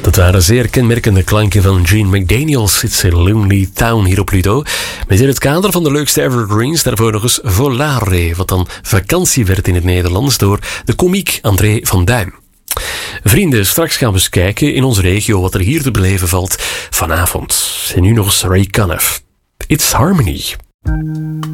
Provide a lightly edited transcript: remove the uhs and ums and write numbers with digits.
Dat waren zeer kenmerkende klanken van Gene McDaniels. It's a Lonely Town hier op Pluto. Met in het kader van de leukste evergreens daarvoor nog eens Volare, wat dan vakantie werd in het Nederlands door de komiek André van Duin. Vrienden, straks gaan we eens kijken in onze regio wat er hier te beleven valt vanavond. En nu nog eens Ray Conniff. It's Harmony.